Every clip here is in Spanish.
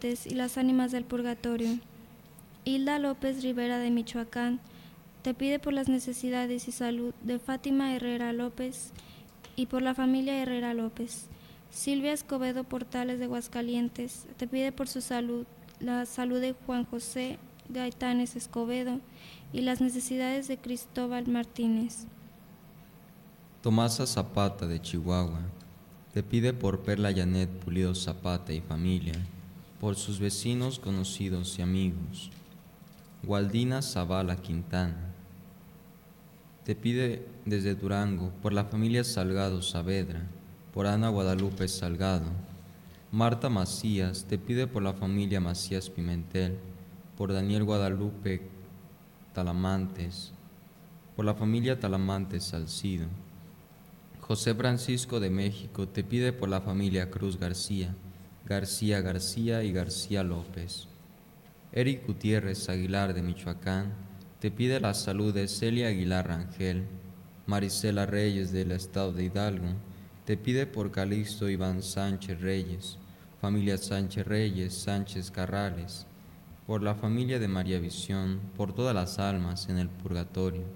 vivientes y las ánimas del purgatorio. Hilda López Rivera de Michoacán te pide por las necesidades y salud de Fátima Herrera López y por la familia Herrera López. Silvia Escobedo Portales de Aguascalientes te pide por su salud, la salud de Juan José Gaitanes Escobedo y las necesidades de Cristóbal Martínez. Tomasa Zapata de Chihuahua te pide por Perla Janet Pulido Zapata y familia, por sus vecinos, conocidos y amigos. Gualdina Zavala Quintana te pide desde Durango por la familia Salgado Saavedra, por Ana Guadalupe Salgado. Marta Macías te pide por la familia Macías Pimentel, por Daniel Guadalupe Talamantes, por la familia Talamantes Salcido. José Francisco de México te pide por la familia Cruz García, García García y García López. Eric Gutiérrez Aguilar de Michoacán te pide la salud de Celia Aguilar Rangel. Marisela Reyes del estado de Hidalgo te pide por Calixto Iván Sánchez Reyes, familia Sánchez Reyes, Sánchez Carrales, por la familia de María Visión, por todas las almas en el purgatorio.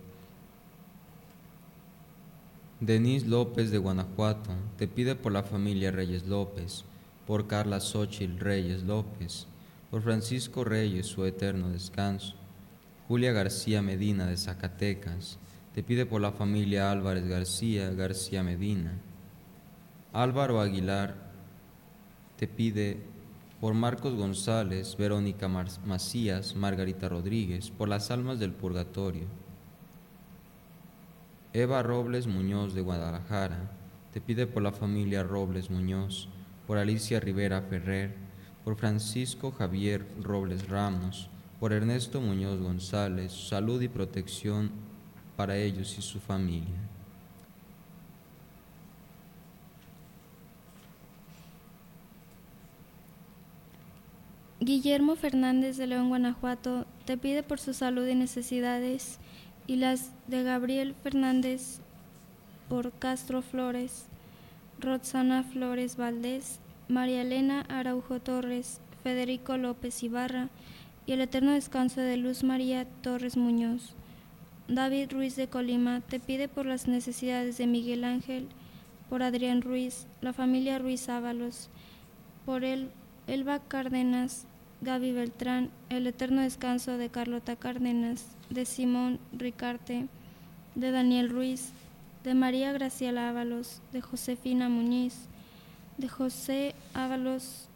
Denise López de Guanajuato te pide por la familia Reyes López, por Carla Xóchitl Reyes López, por Francisco Reyes su eterno descanso. Julia García Medina de Zacatecas te pide por la familia Álvarez García, García Medina. Álvaro Aguilar te pide por Marcos González, Verónica Macías, Margarita Rodríguez, por las almas del purgatorio. Eva Robles Muñoz de Guadalajara te pide por la familia Robles Muñoz, por Alicia Rivera Ferrer, por Francisco Javier Robles Ramos, por Ernesto Muñoz González, salud y protección para ellos y su familia. Guillermo Fernández de León, Guanajuato, te pide por su salud y necesidades, y las de Gabriel Fernández por Castro Flores, Roxana Flores Valdés, María Elena Araujo Torres, Federico López Ibarra y el eterno descanso de Luz María Torres Muñoz. David Ruiz de Colima te pide por las necesidades de Miguel Ángel, por Adrián Ruiz, la familia Ruiz Ábalos, por Elba Cárdenas, Gaby Beltrán, el eterno descanso de Carlota Cárdenas, de Simón Ricarte, de Daniel Ruiz, de María Graciela Ábalos, de Josefina Muñiz, de José Ábalos,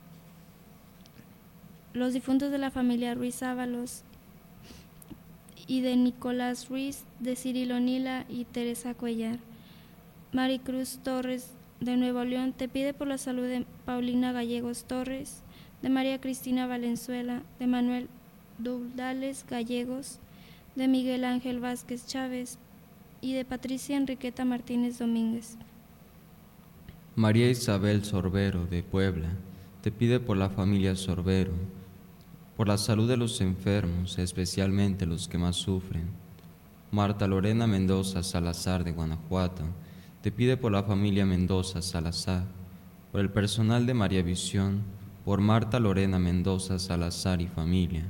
los difuntos de la familia Ruiz Ábalos, y de Nicolás Ruiz, de Cirilo Nila y Teresa Cuellar. Maricruz Torres de Nuevo León te pide por la salud de Paulina Gallegos Torres, de María Cristina Valenzuela, de Manuel Doudales Gallegos, de Miguel Ángel Vázquez Chávez y de Patricia Enriqueta Martínez Domínguez. María Isabel Sorbero de Puebla te pide por la familia Sorbero, por la salud de los enfermos, especialmente los que más sufren. Marta Lorena Mendoza Salazar de Guanajuato te pide por la familia Mendoza Salazar, por el personal de María Visión, por Marta Lorena Mendoza Salazar y familia.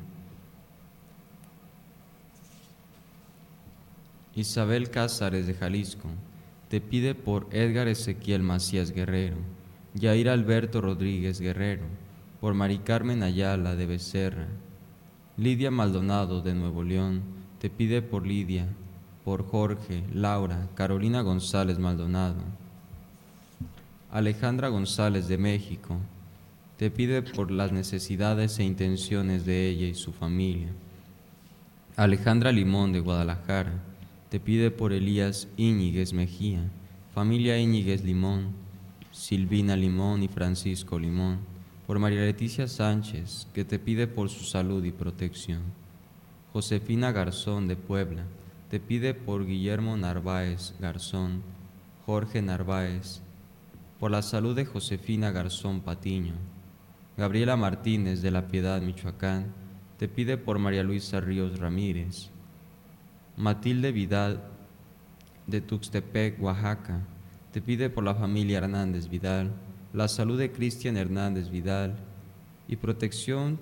Isabel Cázares de Jalisco te pide por Edgar Ezequiel Macías Guerrero, Yair Alberto Rodríguez Guerrero, por Mari Carmen Ayala de Becerra. Lidia Maldonado de Nuevo León te pide por Lidia, por Jorge, Laura, Carolina González Maldonado. Alejandra González de México te pide por las necesidades e intenciones de ella y su familia. Alejandra Limón de Guadalajara te pide por Elías Íñiguez Mejía, familia Íñiguez Limón, Silvina Limón y Francisco Limón, por María Leticia Sánchez, que te pide por su salud y protección. Josefina Garzón de Puebla te pide por Guillermo Narváez Garzón, Jorge Narváez, por la salud de Josefina Garzón Patiño. Gabriela Martínez de La Piedad, Michoacán, te pide por María Luisa Ríos Ramírez. Matilde Vidal de Tuxtepec, Oaxaca, te pide por la familia Hernández Vidal, la salud de Cristian Hernández Vidal y protección